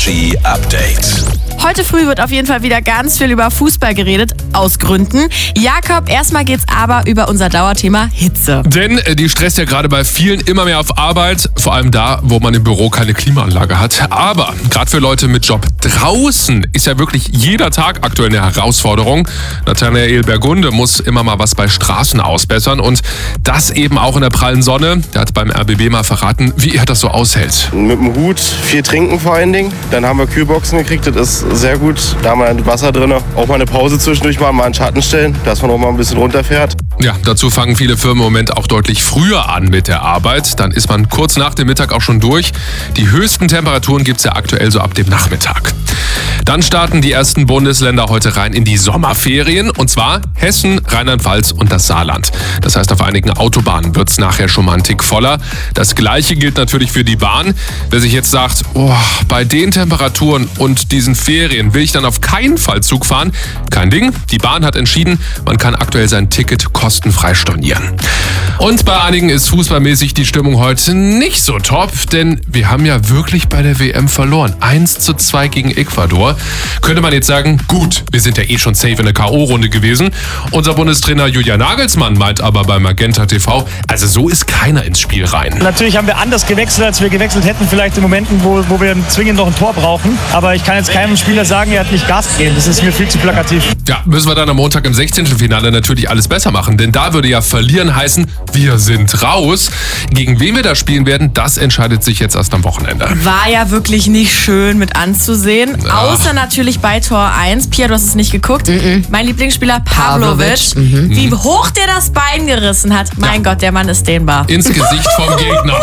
Energy Update. Heute früh wird auf jeden Fall wieder ganz viel über Fußball geredet, aus Gründen. Jakob, erstmal geht's aber über unser Dauerthema Hitze. Denn die stresst ja gerade bei vielen immer mehr auf Arbeit, vor allem da, wo man im Büro keine Klimaanlage hat. Aber gerade für Leute mit Job draußen ist ja wirklich jeder Tag aktuell eine Herausforderung. Nathanael Bergunde muss immer mal was bei Straßen ausbessern und das eben auch in der prallen Sonne. Der hat beim RBB mal verraten, wie er das so aushält. Mit dem Hut, viel trinken vor allen Dingen. Dann haben wir Kühlboxen gekriegt, das ist sehr gut. Da haben wir Wasser drin. Auch mal eine Pause zwischendurch mal in Schatten stellen, dass man auch mal ein bisschen runterfährt. Ja, dazu fangen viele Firmen im Moment auch deutlich früher an mit der Arbeit. Dann ist man kurz nach dem Mittag auch schon durch. Die höchsten Temperaturen gibt's ja aktuell so ab dem Nachmittag. Dann starten die ersten Bundesländer heute rein in die Sommerferien. Und zwar Hessen, Rheinland-Pfalz und das Saarland. Das heißt, auf einigen Autobahnen wird's nachher schon mal ein Tick voller. Das Gleiche gilt natürlich für die Bahn. Wer sich jetzt sagt, bei den Temperaturen und diesen Ferien will ich dann auf keinen Fall Zug fahren. Kein Ding. Die Bahn hat entschieden, man kann aktuell sein Ticket kostenfrei stornieren. Und bei einigen ist fußballmäßig die Stimmung heute nicht so top, denn wir haben ja wirklich bei der WM verloren. 1:2 gegen Ecuador. Könnte man jetzt sagen, gut, wir sind ja eh schon safe in der K.O.-Runde gewesen. Unser Bundestrainer Julian Nagelsmann meint aber bei Magenta TV, also so ist keiner ins Spiel rein. Natürlich haben wir anders gewechselt, als wir gewechselt hätten, vielleicht in Momenten, wo wir zwingend noch ein Tor brauchen. Aber ich kann jetzt keinem Spieler sagen, er hat nicht Gas gegeben. Das ist mir viel zu plakativ. Ja, müssen wir dann am Montag im 16. Finale natürlich alles besser machen, denn da würde ja verlieren heißen, wir sind raus. Gegen wen wir da spielen werden, das entscheidet sich jetzt erst am Wochenende. War ja wirklich nicht schön mit anzusehen, außer natürlich bei Tor 1. Pia, du hast es nicht geguckt. Mein Lieblingsspieler Pavlovic. Wie hoch der das Bein gerissen hat. Mein Gott, der Mann ist dehnbar. Ins Gesicht vom Gegner.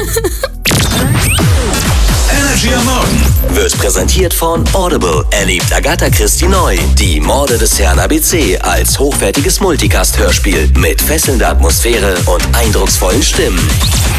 Energy am Morgen wird präsentiert von Audible. Erlebt Agatha Christie neu. Die Morde des Herrn ABC als hochwertiges Multicast-Hörspiel mit fesselnder Atmosphäre und eindrucksvollen Stimmen.